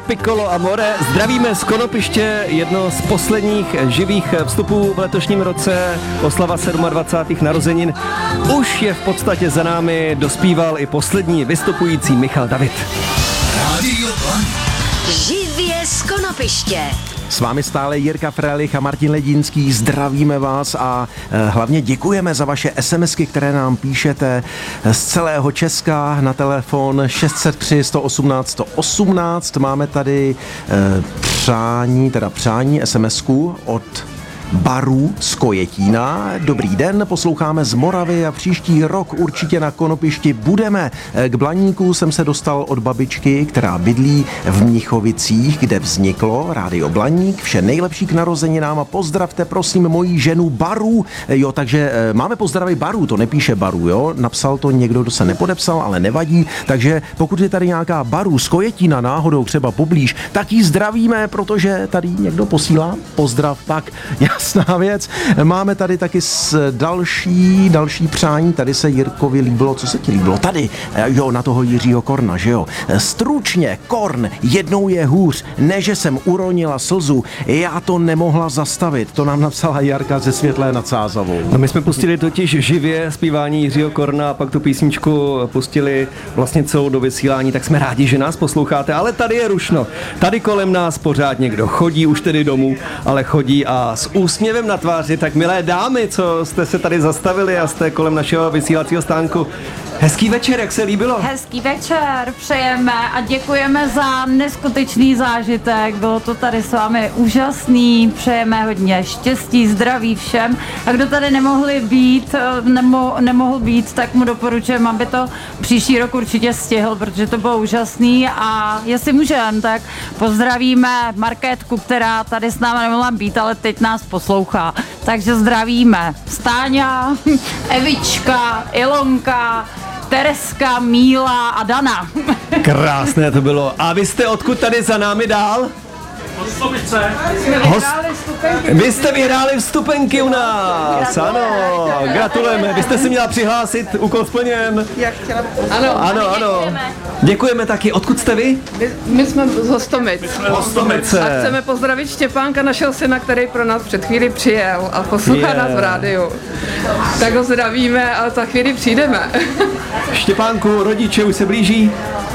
Piccolo Amore. Zdravíme z Konopiště, jedno z posledních živých vstupů v letošním roce, oslava 27. narozenin. Už je v podstatě za námi, dospíval i poslední vystupující Michal David. Živě z Konopiště. S vámi stále Jirka Frelich a Martin Ledínský, zdravíme vás a hlavně děkujeme za vaše SMSky, které nám píšete z celého Česka na telefon 603 118 118. Máme tady přání SMSku od Baru z Kojetína. Dobrý den, posloucháme z Moravy a příští rok určitě na Konopišti budeme. K Blaníku jsem se dostal od babičky, která bydlí v Mnichovicích, kde vzniklo Rádio Blaník. Vše nejlepší k narozeninám a pozdravte prosím moji ženu Baru. Jo, takže máme pozdravy Baru, to nepíše Baru, jo. Napsal to někdo, kdo se nepodepsal, ale nevadí. Takže pokud je tady nějaká Baru z Kojetína náhodou třeba poblíž, tak ji zdravíme, protože tady někdo posílá pozdrav. Tak jasná věc. Máme tady taky další přání. Tady se Jirkovi líbilo. Co se ti líbilo? Tady, jo, na toho Jiřího Korna, že jo. Stručně, Korn, jednou je hůř, ne, že jsem uronila slzu, já to nemohla zastavit. To nám napsala Jarka ze Světlé nad Sázavou. No my jsme pustili totiž živě zpívání Jiřího Korna a pak tu písničku pustili vlastně celou do vysílání, tak jsme rádi, že nás posloucháte, ale tady je rušno. Tady kolem nás pořád někdo chodí, už tedy domů, ale chodí a s úsměvem na tváři, tak milé dámy, co jste se tady zastavili a jste kolem našeho vysílacího stánku. Hezký večer, jak se líbilo? Hezký večer, přejeme a děkujeme za neskutečný zážitek. Bylo to tady s vámi úžasný, přejeme hodně štěstí, zdraví všem. A kdo tady nemohl být, tak mu doporučujeme, aby to příští rok určitě stihl, protože to bylo úžasný a jestli můžeme, tak pozdravíme Markétku, která tady s námi nemohla být, ale teď nás poslouchá. Takže zdravíme Stáňa, Evička, Ilonka, Tereska, Míla a Dana. Krásné to bylo. A vy jste odkud tady za námi dál? Vy jste vyhráli vstupenky u nás. Ano, gratulujeme. Vy jste si měla přihlásit, úkol splněn. Ano. Děkujeme taky. Odkud jste vy? My jsme z Hostomic. Hostomice. A chceme pozdravit Štěpánka, našeho syna, který pro nás před chvíli přijel a poslouchá nás v rádiu. Tak ho zdravíme a za chvíli přijdeme. Štěpánku, rodiče už se blíží.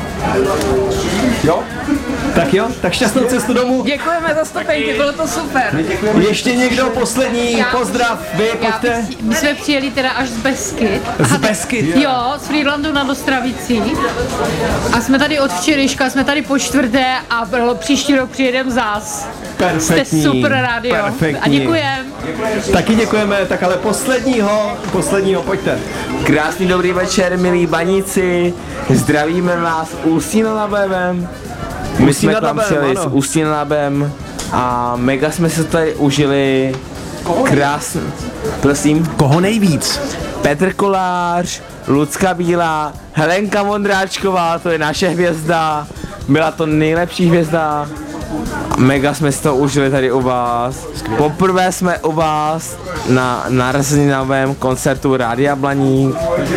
Jo? Tak jo, tak šťastnou cestu domů. Děkujeme za vstupenky, bylo to super. Ještě někdo poslední pozdrav, vy pojďte. My jsme přijeli teda až z Beskyt. Z Beskyt? Jo, z Frýdlandu nad Ostravicí. A jsme tady od včerejška, jsme tady po čtvrté a příští rok přijedeme zás. Perfektní. Jste super rádio. Perfektní. A děkujeme. Taky děkujeme, tak ale posledního, pojďte. Krásný dobrý večer, milí baníci. Zdravíme vás Ústí nad Labem. My jsme tam přijeli s Ústí nad Labem a mega jsme se tady užili. Krásný. Prosím. Koho nejvíc? Petr Kolář, Lucka Bílá, Helenka Vondráčková, to je naše hvězda. Byla to nejlepší hvězda. Mega jsme si to užili tady u vás. Poprvé jsme u vás na narozeninovém koncertu Rádia Blaník.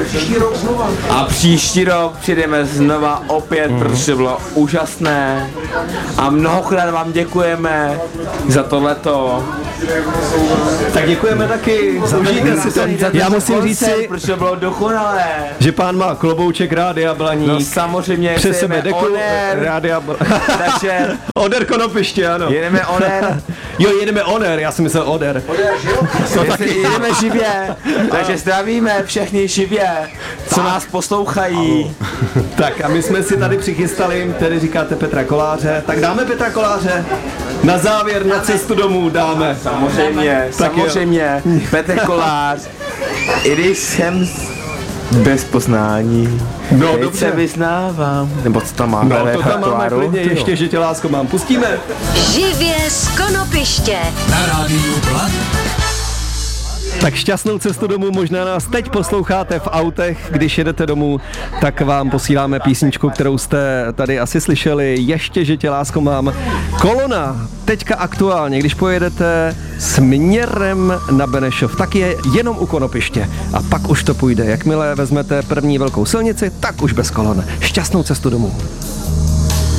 A příští rok přijdeme znova opět, protože to bylo úžasné. A mnohokrát vám děkujeme za tohleto. Tak děkujeme taky. Užijte si to. Já musím říct si, protože to bylo dokonalé. že pán má klobouček Rádia Blaník. No samozřejmě, přes sebe deku Rádia takže Oder Konopiště, ano. jedeme Oder. Jo, jedeme Oder, já jsem myslel Oder. Jedeme živě, takže zdravíme všechny živě, co nás poslouchají. Tak a my jsme si tady přichystali, tedy říkáte Petra Koláře, tak dáme Petra Koláře. Na závěr, na cestu domů dáme. Samozřejmě, Petr Kolář, i když jsem bez poznání, teď se vyznávám, nebo co tam máme? No to tam máme klidně, ještě, že tě lásko mám. Pustíme. Živě z Konopiště. Na rádiu Blaník. Tak šťastnou cestu domů, možná nás teď posloucháte v autech, když jedete domů, tak vám posíláme písničku, kterou jste tady asi slyšeli, ještě, že tě lásko mám. Kolona, teďka aktuálně, když pojedete směrem na Benešov, tak je jenom u Konopiště a pak už to půjde. Jakmile vezmete první velkou silnici, tak už bez kolon. Šťastnou cestu domů.